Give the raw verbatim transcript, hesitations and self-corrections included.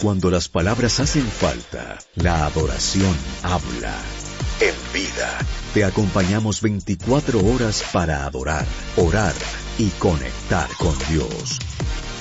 Cuando las palabras hacen falta, la adoración habla. En Vida, te acompañamos veinticuatro horas para adorar, orar y conectar con Dios.